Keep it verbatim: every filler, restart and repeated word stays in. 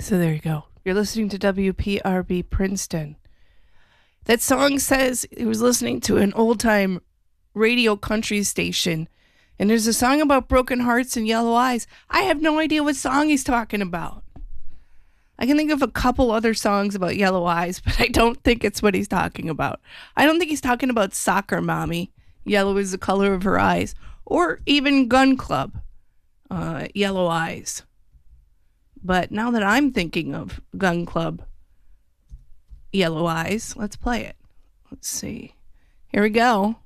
So there you go. You're listening to W P R B Princeton. That song says he was listening to an old-time radio country station, and there's a song about broken hearts and yellow eyes. I have no idea what song he's talking about. I can think of a couple other songs about yellow eyes, but I don't think it's what he's talking about. I don't think he's talking about Soccer Mommy, Yellow is the Color of Her Eyes, or even Gun Club, uh, Yellow Eyes. But now that I'm thinking of Gun Club, Yellow Eyes, let's play it. Let's see. Here we go.